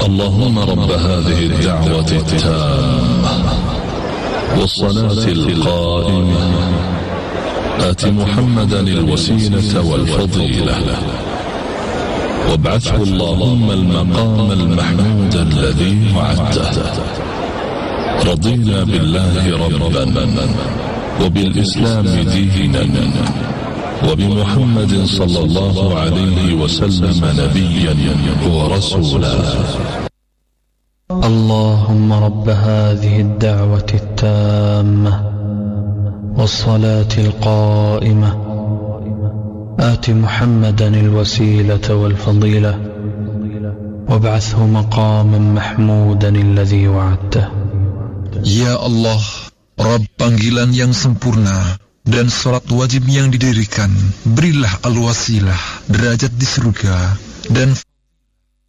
اللهم رب هذه الدعوة التامة والصلاة القائمة آت محمدا الوسيلة والفضيلة وابعثه اللهم المقام المحمود الذي وعدته. رضينا بالله ربا وبالإسلام دينا وبمحمد صلى الله عليه وسلم نبيا ورسولا. اللهم رب هذه الدعوة التامة والصلاة القائمة آت محمدا الوسيلة والفضيلة وابعثه مقاما محمودا الذي وعدته. Ya Allah, Rabb panggilan yang sempurna dan salat wajib yang didirikan, berilah al-wasilah, derajat di surga, dan